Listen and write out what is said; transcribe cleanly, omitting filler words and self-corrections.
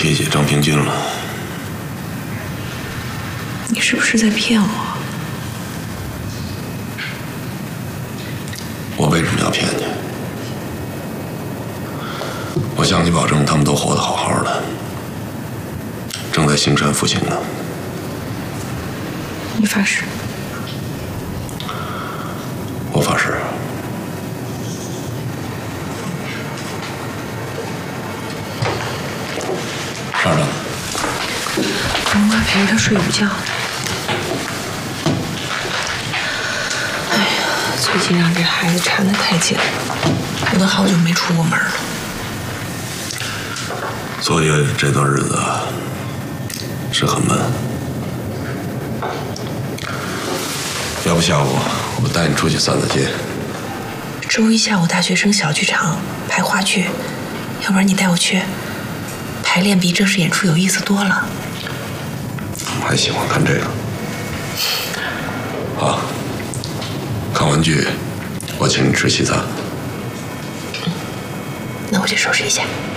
提起张平君了。 你是不是在骗我？ 我为什么要骗你？我向你保证，他们都活得好好的，正在兴山复兴呢。 你发誓？ 我发誓。上上。 我妈陪着他睡午觉。哎呀，最近让这孩子缠得太紧了，我都好久没出过门了。 所以这段日子是很闷。要不下午我带你出去散散街？ 周一下午大学生小剧场排话剧，要不然你带我去？排练比正式演出有意思多了。 还喜欢看这个？好，看完剧我请你吃西餐。 那我去收拾一下。